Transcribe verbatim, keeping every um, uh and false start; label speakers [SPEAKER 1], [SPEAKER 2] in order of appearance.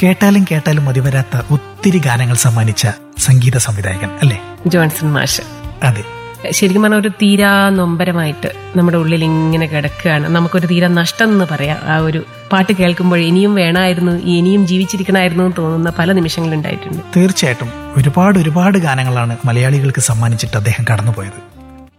[SPEAKER 1] കേട്ടാലും കേട്ടാലും മതിവരാത്ത ഒത്തിരി ഗാനങ്ങൾ സമ്മാനിച്ച സംഗീത സംവിധായകൻ അല്ലേ
[SPEAKER 2] ജോൺസൺ മാഷ്.
[SPEAKER 1] അതെ,
[SPEAKER 2] ശരിക്കും പറഞ്ഞ ഒരു തീരാ നൊമ്പരമായിട്ട് നമ്മുടെ ഉള്ളിൽ ഇങ്ങനെ കിടക്കുകയാണ്. നമുക്കൊരു തീരാ നഷ്ടം എന്ന് പറയാം. ആ ഒരു പാട്ട് കേൾക്കുമ്പോൾ ഇനിയും വേണമായിരുന്നു, ഇനിയും ജീവിച്ചിരിക്കണമായിരുന്നു എന്ന് തോന്നുന്ന പല നിമിഷങ്ങളുണ്ടായിട്ടുണ്ട്.
[SPEAKER 1] തീർച്ചയായിട്ടും ഒരുപാട് ഒരുപാട് ഗാനങ്ങളാണ് മലയാളികൾക്ക് സമ്മാനിച്ചിട്ട് അദ്ദേഹം കടന്നുപോയത്.